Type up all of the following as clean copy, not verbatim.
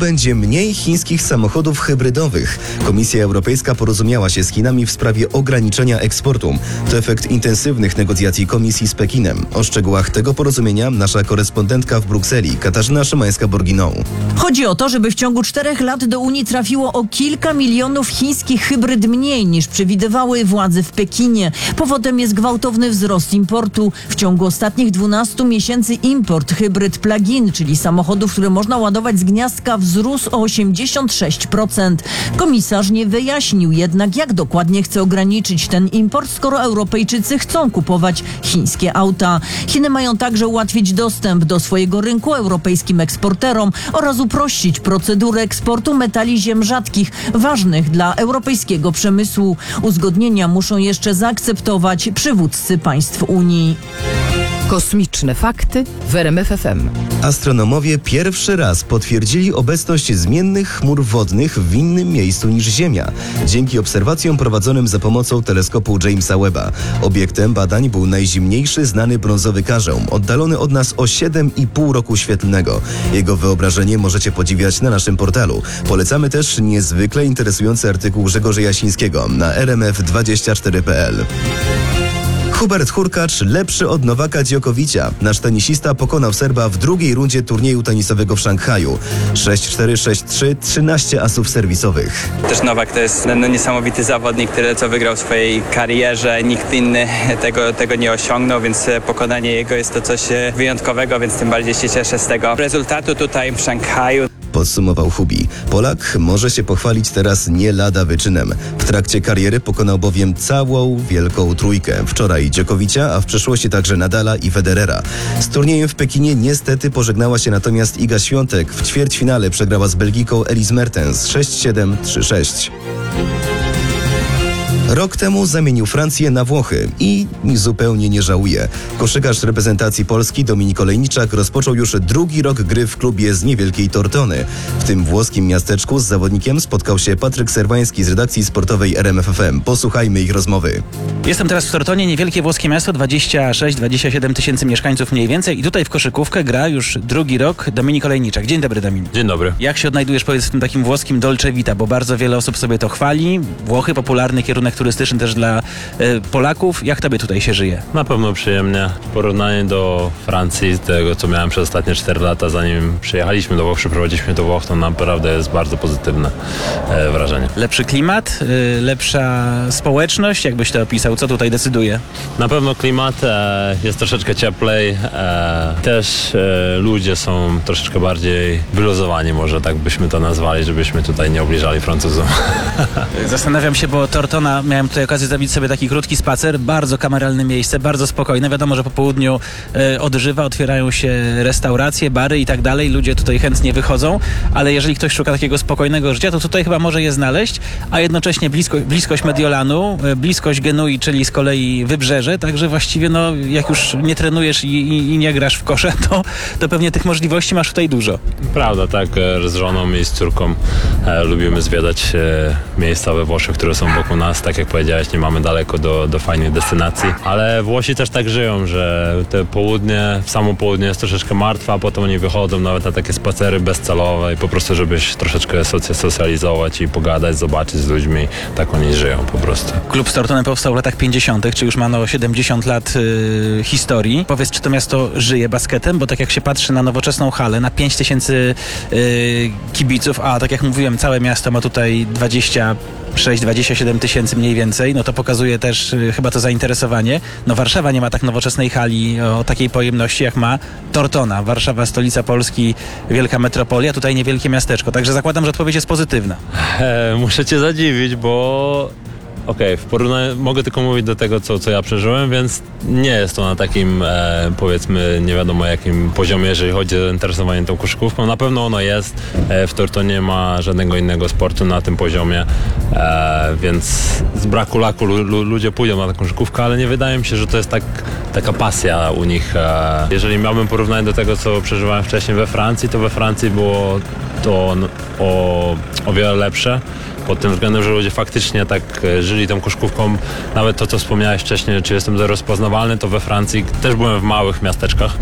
będzie mniej chińskich samochodów hybrydowych. Komisja Europejska porozumiała się z Chinami w sprawie ograniczenia eksportu. To efekt intensywnych negocjacji Komisji z Pekinem. O szczegółach tego porozumienia nasza korespondentka w Brukseli, Katarzyna Szymańska-Borginą. Chodzi o to, żeby w ciągu 4 lat do Unii trafiło o kilka milionów chińskich hybryd mniej niż przewidywały władze w Pekinie. Powodem jest gwałtowny wzrost importu. W ciągu ostatnich 12 miesięcy import hybryd plug-in, czyli samochodów, które można ładować z gniazdka, wzrósł o 86%. Komisarz nie wyjaśnił jednak, jak dokładnie chce ograniczyć ten import, skoro Europejczycy chcą kupować chińskie auta. Chiny mają także ułatwić dostęp do swojego rynku europejskim eksporterom oraz uprościć procedurę eksportu metali ziem rzadkich, ważnych dla europejskiego przemysłu. Uzgodnienia muszą jeszcze zaakceptować przywódcy państw Unii. Kosmiczne fakty w RMF FM. Astronomowie pierwszy raz potwierdzili obecność zmiennych chmur wodnych w innym miejscu niż Ziemia, dzięki obserwacjom prowadzonym za pomocą teleskopu Jamesa Webba. Obiektem badań był najzimniejszy znany brązowy karzeł, oddalony od nas o 7,5 roku świetlnego. Jego wyobrażenie możecie podziwiać na naszym portalu. Polecamy też niezwykle interesujący artykuł Grzegorza Jasińskiego na rmf24.pl. Hubert Hurkacz lepszy od Nowaka Djokovicia. Nasz tenisista pokonał Serba w drugiej rundzie turnieju tenisowego w Szanghaju. 6-4, 6-3, 13 asów serwisowych. Też Nowak to jest niesamowity zawodnik, tyle co wygrał w swojej karierze. Nikt inny tego nie osiągnął, więc pokonanie jego jest to coś wyjątkowego, więc tym bardziej się cieszę z tego rezultatu tutaj w Szanghaju. Podsumował Hubi. Polak może się pochwalić teraz nie lada wyczynem. W trakcie kariery pokonał bowiem całą wielką trójkę. Wczoraj Djokovicia, a w przeszłości także Nadala i Federera. Z turniejem w Pekinie niestety pożegnała się natomiast Iga Świątek. W ćwierćfinale przegrała z Belgiką Elise Mertens 6-7, 3-6. Rok temu zamienił Francję na Włochy i zupełnie nie żałuje. Koszykarz reprezentacji Polski Dominik Olejniczak rozpoczął już drugi rok gry w klubie z niewielkiej Tortony. W tym włoskim miasteczku z zawodnikiem spotkał się Patryk Serwański z redakcji sportowej RMF FM. Posłuchajmy ich rozmowy. Jestem teraz w Tortonie, niewielkie włoskie miasto, 26-27 tysięcy mieszkańców mniej więcej i tutaj w koszykówkę gra już drugi rok Dominik Olejniczak. Dzień dobry, Dominik. Dzień dobry. Jak się odnajdujesz, powiedz, w tym takim włoskim Dolce Vita, bo bardzo wiele osób sobie to chwali. Włochy, popularny kierunek turystyczny też dla Polaków. Jak tobie tutaj się żyje? Na pewno przyjemnie. W porównaniu do Francji, tego co miałem przez ostatnie 4 lata, zanim przyjechaliśmy do Włoch, przeprowadziliśmy do Włoch, to naprawdę jest bardzo pozytywne wrażenie. Lepszy klimat, lepsza społeczność, jak byś to opisał? Co tutaj decyduje? Na pewno klimat jest troszeczkę cieplej. Też ludzie są troszeczkę bardziej wyluzowani, może tak byśmy to nazwali, żebyśmy tutaj nie obliżali Francuzom. Zastanawiam się, bo Tortona, miałem tutaj okazję zrobić sobie taki krótki spacer, bardzo kameralne miejsce, bardzo spokojne. Wiadomo, że po południu odżywa, otwierają się restauracje, bary i tak dalej. Ludzie tutaj chętnie wychodzą, ale jeżeli ktoś szuka takiego spokojnego życia, to tutaj chyba może je znaleźć, a jednocześnie bliskość Mediolanu, bliskość Genui, czyli z kolei wybrzeże, także właściwie no, jak już nie trenujesz i nie grasz w kosze, to pewnie tych możliwości masz tutaj dużo. Prawda, tak. Z żoną i z córką lubimy zwiedzać miejsca we Włoszech, które są wokół nas. Tak jak powiedziałeś, nie mamy daleko do fajnych destynacji, ale Włosi też tak żyją, że te południe, samo południe jest troszeczkę martwe, a potem oni wychodzą nawet na takie spacery bezcelowe i po prostu, żebyś troszeczkę socjalizować i pogadać, zobaczyć z ludźmi. Tak oni żyją po prostu. Klub z Tortony powstał w latach 50., czy już ma 70 lat historii. Powiedz, czy to miasto żyje basketem, bo tak jak się patrzy na nowoczesną halę, na 5000 kibiców, a tak jak mówiłem, całe miasto ma tutaj 26-27 tysięcy mniej więcej, no to pokazuje też chyba to zainteresowanie. No Warszawa nie ma tak nowoczesnej hali o takiej pojemności, jak ma Tortona. Warszawa, stolica Polski, wielka metropolia, tutaj niewielkie miasteczko. Także zakładam, że odpowiedź jest pozytywna. Muszę cię zadziwić, bo w porównaniu mogę tylko mówić do tego, co ja przeżyłem, więc nie jest to na takim, powiedzmy, nie wiadomo jakim poziomie, jeżeli chodzi o zainteresowanie tą koszykówką. Na pewno ono jest. W Tortonie nie ma żadnego innego sportu na tym poziomie, więc z braku laku ludzie pójdą na tę koszykówkę, ale nie wydaje mi się, że to jest taka pasja u nich. Jeżeli miałbym porównać do tego, co przeżywałem wcześniej we Francji, to we Francji było to o wiele lepsze. Pod tym względem, że ludzie faktycznie tak żyli tą koszykówką. Nawet to, co wspomniałeś wcześniej, czy jestem rozpoznawalny, to we Francji też byłem w małych miasteczkach.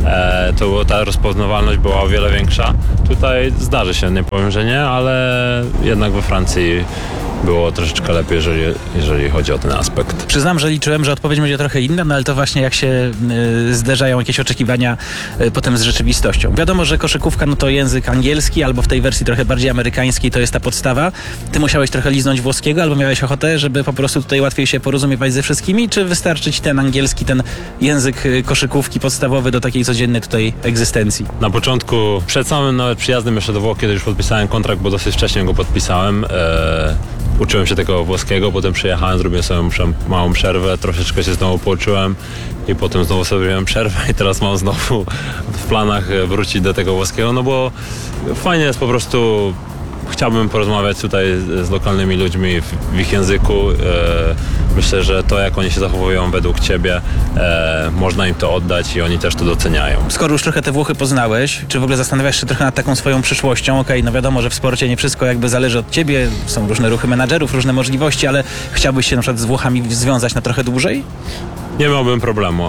Ta rozpoznawalność była o wiele większa. Tutaj zdarzy się, nie powiem, że nie, ale jednak we Francji było troszeczkę lepiej, jeżeli chodzi o ten aspekt. Przyznam, że liczyłem, że odpowiedź będzie trochę inna, no ale to właśnie jak się zderzają jakieś oczekiwania potem z rzeczywistością. Wiadomo, że koszykówka no to język angielski, albo w tej wersji trochę bardziej amerykańskiej to jest ta podstawa. Ty musiałeś trochę liznąć włoskiego, albo miałeś ochotę, żeby po prostu tutaj łatwiej się porozumiewać ze wszystkimi, czy wystarczy ci ten angielski, ten język koszykówki podstawowy do takiej codziennej tutaj egzystencji? Na początku, przed samym nawet przyjazdem jeszcze do Włoch, kiedy już podpisałem kontrakt, bo dosyć wcześnie go podpisałem, uczyłem się tego włoskiego, potem przyjechałem, zrobiłem sobie małą przerwę, troszeczkę się znowu pouczyłem i potem znowu sobie zrobiłem przerwę i teraz mam znowu w planach wrócić do tego włoskiego, no bo fajnie jest po prostu. Chciałbym porozmawiać tutaj z lokalnymi ludźmi w ich języku. Myślę, że to, jak oni się zachowują według ciebie, można im to oddać i oni też to doceniają. Skoro już trochę te Włochy poznałeś, czy w ogóle zastanawiasz się trochę nad taką swoją przyszłością? Okej, no wiadomo, że w sporcie nie wszystko jakby zależy od ciebie, są różne ruchy menadżerów, różne możliwości, ale chciałbyś się na przykład z Włochami związać na trochę dłużej? Nie miałbym problemu.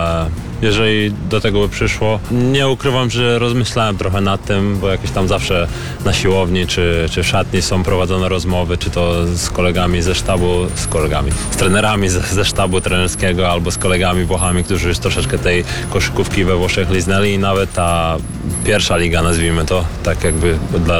Jeżeli do tego by przyszło. Nie ukrywam, że rozmyślałem trochę nad tym, bo jakieś tam zawsze na siłowni czy w szatni są prowadzone rozmowy, czy to z kolegami ze sztabu, z trenerami ze sztabu trenerskiego albo z kolegami Włochami, którzy już troszeczkę tej koszykówki we Włoszech liznęli i nawet ta pierwsza liga, nazwijmy to, tak jakby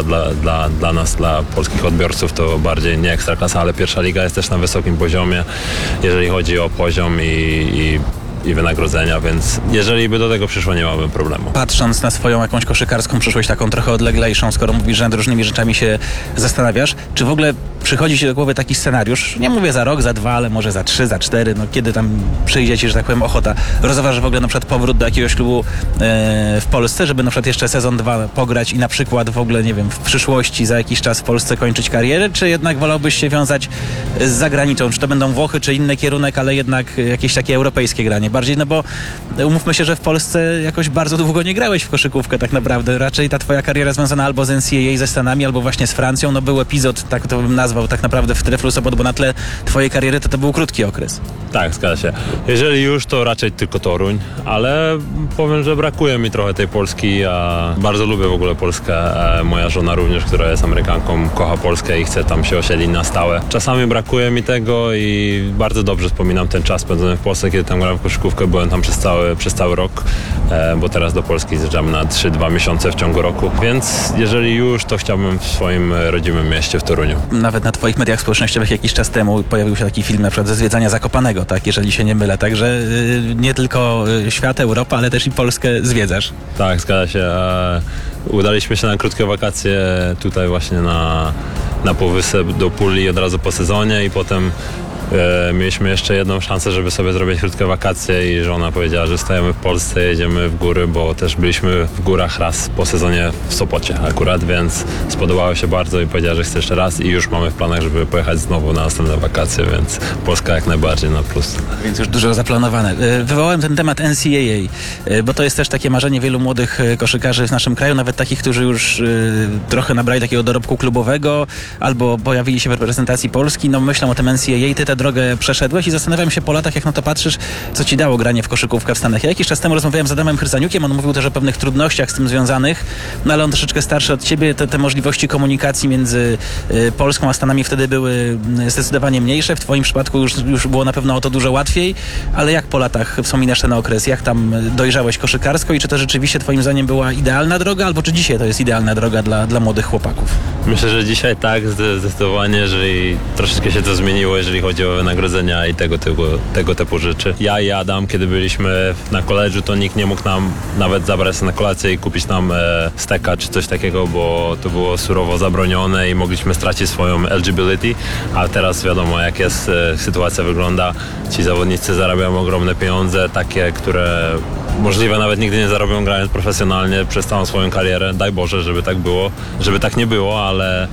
dla nas, dla polskich odbiorców to bardziej nie ekstraklasa, ale pierwsza liga jest też na wysokim poziomie, jeżeli chodzi o poziom i wynagrodzenia, więc jeżeli by do tego przyszło, nie miałbym problemu. Patrząc na swoją jakąś koszykarską przyszłość, taką trochę odleglejszą, skoro mówisz, że nad różnymi rzeczami się zastanawiasz, czy w ogóle przychodzi ci do głowy taki scenariusz, nie mówię za rok, za 2, ale może za 3, za 4, no kiedy tam przyjdzie ci, że tak powiem, ochota, rozważasz w ogóle na przykład powrót do jakiegoś klubu w Polsce, żeby na przykład jeszcze sezon 2 pograć i na przykład w ogóle, nie wiem, w przyszłości za jakiś czas w Polsce kończyć karierę, czy jednak wolałbyś się wiązać z zagranicą, czy to będą Włochy, czy inny kierunek, ale jednak jakieś takie europejskie granie bardziej, no bo umówmy się, że w Polsce jakoś bardzo długo nie grałeś w koszykówkę tak naprawdę, raczej ta twoja kariera związana albo z NCAA, ze Stanami, albo właśnie z Francją, no był epizod, tak to bym nazwał tak naprawdę w Treflu Sopot, bo na tle twojej kariery to był krótki okres. Tak, zgadza się. Jeżeli już, to raczej tylko Toruń, ale powiem, że brakuje mi trochę tej Polski. Ja bardzo lubię w ogóle Polskę. Moja żona również, która jest Amerykanką, kocha Polskę i chce tam się osiedlić na stałe. Czasami brakuje mi tego i bardzo dobrze wspominam ten czas spędzony w Polsce, kiedy tam grałem w koszykówkę. Byłem tam przez cały rok, bo teraz do Polski zjeżdżam na 3-2 miesiące w ciągu roku. Więc jeżeli już, to chciałbym w swoim rodzimym mieście w Toruniu. Nawet na twoich mediach społecznościowych jakiś czas temu pojawił się taki film na przykład ze zwiedzania Zakopanego, tak, jeżeli się nie mylę. Także nie tylko świat, Europa, ale też i Polskę zwiedzasz. Tak, zgadza się. Udaliśmy się na krótkie wakacje tutaj właśnie na Półwysep do Puli od razu po sezonie i potem mieliśmy jeszcze jedną szansę, żeby sobie zrobić krótkie wakacje i żona powiedziała, że stajemy w Polsce, jedziemy w góry, bo też byliśmy w górach raz po sezonie w Sopocie akurat, więc spodobało się bardzo i powiedziała, że chce jeszcze raz i już mamy w planach, żeby pojechać znowu na następne wakacje, więc Polska jak najbardziej na plus. Więc już dużo zaplanowane. Wywołałem ten temat NCAA, bo to jest też takie marzenie wielu młodych koszykarzy w naszym kraju, nawet takich, którzy już trochę nabrali takiego dorobku klubowego albo pojawili się w reprezentacji Polski, no myślą o tym NCAA, ty tę drogę przeszedłeś i zastanawiam się po latach, jak na to patrzysz, co ci dało granie w koszykówkę w Stanach. Ja jakiś czas temu rozmawiałem z Adamem Chryzaniukiem, on mówił też o pewnych trudnościach z tym związanych, no ale on troszeczkę starszy od ciebie, te możliwości komunikacji między Polską a Stanami wtedy były zdecydowanie mniejsze, w twoim przypadku już było na pewno o to dużo łatwiej, ale jak po latach wspominasz ten okres, jak tam dojrzałeś koszykarsko i czy to rzeczywiście twoim zdaniem była idealna droga, albo czy dzisiaj to jest idealna droga dla młodych chłopaków? Myślę, że dzisiaj tak, zdecydowanie, jeżeli troszeczkę się to zmieniło, jeżeli chodzi o wynagrodzenia i tego typu rzeczy. Ja i Adam, kiedy byliśmy na koledżu, to nikt nie mógł nam nawet zabrać na kolację i kupić nam steka czy coś takiego, bo to było surowo zabronione i mogliśmy stracić swoją eligibility, a teraz wiadomo, jak jest sytuacja wygląda. Ci zawodnicy zarabiają ogromne pieniądze, takie, które możliwe nawet nigdy nie zarobią grając profesjonalnie przez całą swoją karierę. Daj Boże, żeby tak było, żeby tak nie było, ale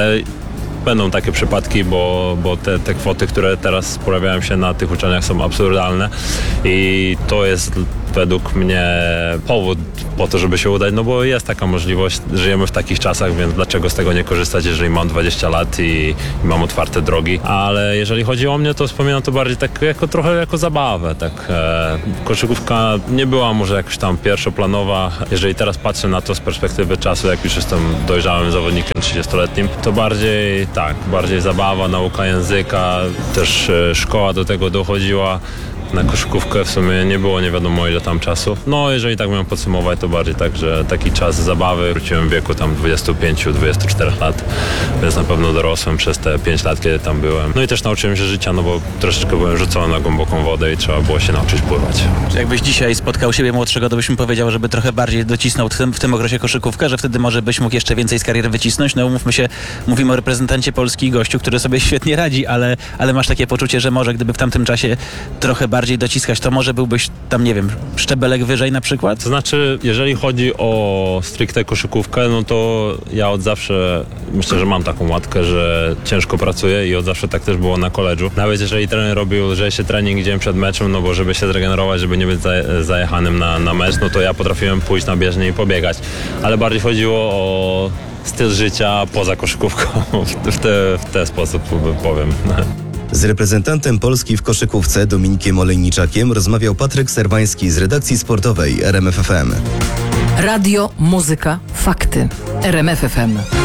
będą takie przypadki, bo te kwoty, które teraz pojawiają się na tych uczelniach, są absurdalne i to jest według mnie powód po to, żeby się udać, no bo jest taka możliwość, żyjemy w takich czasach, więc dlaczego z tego nie korzystać, jeżeli mam 20 lat i mam otwarte drogi. Ale jeżeli chodzi o mnie, to wspominam to bardziej tak trochę jako zabawę. Tak, koszykówka nie była może jakoś tam pierwszoplanowa. Jeżeli teraz patrzę na to z perspektywy czasu, jak już jestem dojrzałym zawodnikiem 30-letnim, to bardziej zabawa, nauka języka, też szkoła do tego dochodziła. Na koszykówkę w sumie nie było nie wiadomo ile tam czasu. No jeżeli tak miałem podsumować, to bardziej tak, że taki czas zabawy. Wróciłem w wieku tam 25-24 lat, więc na pewno dorosłem przez te 5 lat, kiedy tam byłem. No i też nauczyłem się życia, no bo troszeczkę byłem rzucony na głęboką wodę i trzeba było się nauczyć pływać. Czy jakbyś dzisiaj spotkał siebie młodszego, to byś mi powiedział, żeby trochę bardziej docisnął w tym okresie koszykówkę, że wtedy może byś mógł jeszcze więcej z kariery wycisnąć? No umówmy się, mówimy o reprezentancie Polski i gościu, który sobie świetnie radzi, ale masz takie poczucie, że może gdyby w tamtym czasie trochę bardziej dociskać, to może byłbyś tam, nie wiem, szczebelek wyżej na przykład? To znaczy, jeżeli chodzi o stricte koszykówkę, no to ja od zawsze myślę, że mam taką łatkę, że ciężko pracuję i od zawsze tak też było na koledżu. Nawet jeżeli trener robił lżejszy trening dzień przed meczem, no bo żeby się zregenerować, żeby nie być zajechanym na mecz, no to ja potrafiłem pójść na bieżnię i pobiegać. Ale bardziej chodziło o styl życia poza koszykówką. W ten sposób powiem. Z reprezentantem Polski w koszykówce Dominikiem Olejniczakiem rozmawiał Patryk Serwański z redakcji sportowej RMF FM. Radio, muzyka, fakty. RMF FM.